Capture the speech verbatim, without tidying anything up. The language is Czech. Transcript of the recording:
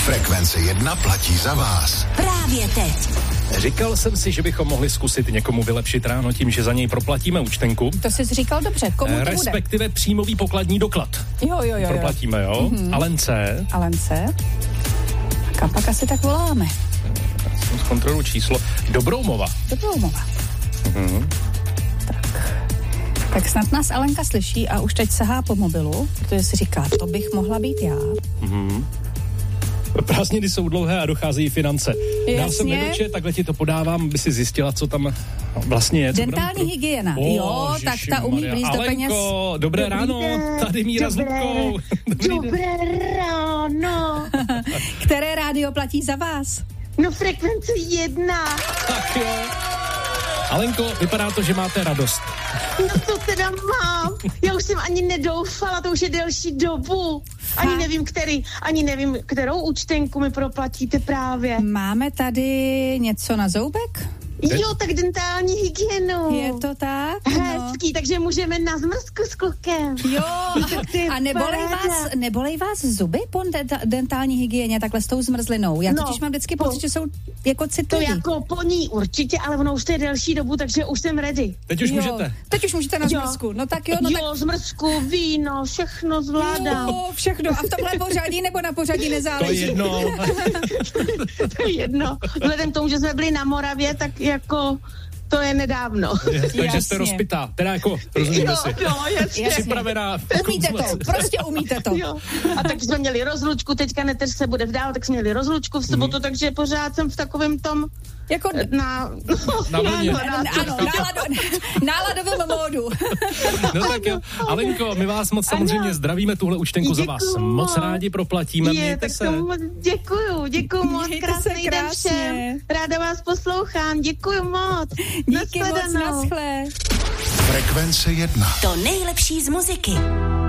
Frekvence jedna platí za vás. Právě teď. Říkal jsem si, že bychom mohli zkusit někomu vylepšit ráno tím, že za něj proplatíme účtenku. To jsi říkal dobře, komu to bude? Respektive příjmový pokladní doklad. Jo, jo, jo. Proplatíme, jo? Mm-hmm. Alence. Alence. A pak asi tak voláme. Já jsem zkontroluji číslo. Dobroumova. Dobroumova. Mm-hmm. Tak. Tak snad nás Alenka slyší a už teď sahá po mobilu, protože si říká, to bych mohla být já. Mm-hmm. Prázdniny jsou dlouhé a docházejí finance. Jasně. Dál jsem nedoče, takhle ti to podávám, aby si zjistila, co tam vlastně je. Dentální budem... hygiena. Oh, jo, tak ta umí blízt do peněz. Alenko, dobré dobrý ráno, den. Tady Míra s Lubkou. Dobré, dobré ráno. Které rádio platí za vás? No Frekvence jedna. Tak jo. Alenko, vypadá to, že máte radost. No to teda mám. Já už jsem ani nedoufala, to už je delší dobu. Ani Fakt? nevím, který, ani nevím, kterou účtenku mi proplatíte právě. Máme tady něco na zoubek? Jo, tak dentální hygienu. Je to tak? Hezký, no. Takže můžeme na zmrzku s klukem. Jo, no, a nebolej vás, nebolej vás zuby po denta, dentální hygieně takhle s tou zmrzlinou? Já totiž no, mám vždycky po, pocit, že jsou jako citlivý. To jako po ní určitě, ale ono už to je delší dobu, takže už jsem ready. Teď už jo, můžete. Teď už můžete na zmrzku. No tak jo, no jo, tak... zmrzku, víno, všechno zvládám. Jo, všechno. A v tomhle pořadí nebo na pořadí nezáleží? To je jedno. To je jedno. Vzhledem k tomu, že jsme byli na Moravě, tak jako... To je nedávno. Je, takže jasně. Jste rozpitá. Teda jako, rozumíme jo, si. Jo, jasně. Připravená. Umíte to, prostě umíte to. Jo. A tak jsme měli rozlučku, teďka neteř se bude vdávat, tak jsme měli rozlučku v sobotu, mm. takže pořád jsem v takovém tom... Jako na... Na vlně. Ano, náladovém módu. No tak jo. Alenko, my vás moc samozřejmě ano. zdravíme, tuhle účtenku děkuju za vás. Moc rádi proplatíme, je, mějte tak se. Moc děkuju, děkuju moc, krásný den všem. Ráda vás poslouchám, děkuju moc. Díky moc, naschle. Frekvence jedna. To nejlepší z muziky.